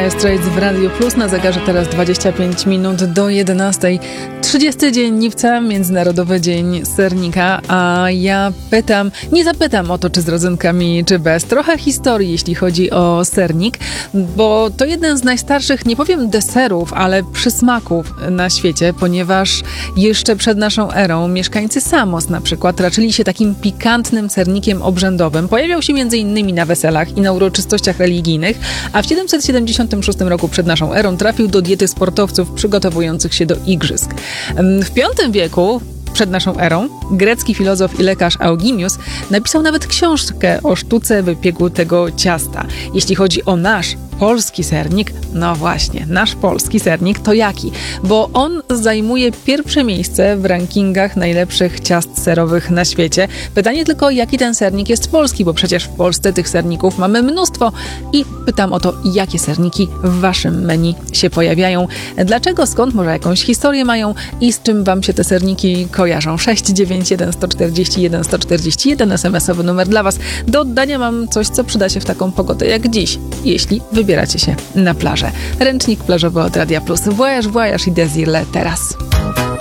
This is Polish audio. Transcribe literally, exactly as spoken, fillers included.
Dire Straits w Radiu Plus. Na zegarze teraz dwadzieścia pięć minut do jedenastej. trzydziesty dzień lipca, Międzynarodowy Dzień Sernika, a ja pytam, nie zapytam o to, czy z rodzynkami, czy bez. Trochę historii, jeśli chodzi o sernik, bo to jeden z najstarszych, nie powiem deserów, ale przysmaków na świecie, ponieważ jeszcze przed naszą erą mieszkańcy Samos na przykład raczyli się takim pikantnym sernikiem obrzędowym. Pojawiał się między innymi na weselach i na uroczystościach religijnych, a w siedemset siedemdziesiątym szóstym roku przed naszą erą trafił do diety sportowców przygotowujących się do igrzysk. W piątym wieku przed naszą erą grecki filozof i lekarz Eugeniusz napisał nawet książkę o sztuce wypiegu tego ciasta. Jeśli chodzi o nasz polski sernik, no właśnie, nasz polski sernik to jaki? Bo on zajmuje pierwsze miejsce w rankingach najlepszych ciast serowych na świecie. Pytanie tylko, jaki ten sernik jest polski, bo przecież w Polsce tych serników mamy mnóstwo i pytam o to, jakie serniki w waszym menu się pojawiają. Dlaczego, skąd, może jakąś historię mają i z czym wam się te serniki kojarzą? sześć dziewięć jeden jeden cztery jeden jeden cztery jeden, es em es owy numer dla was. Do oddania mam coś, co przyda się w taką pogodę jak dziś, jeśli wybieracie się na plażę. Ręcznik plażowy od Radia Plus. Voyage, voyage i désir teraz.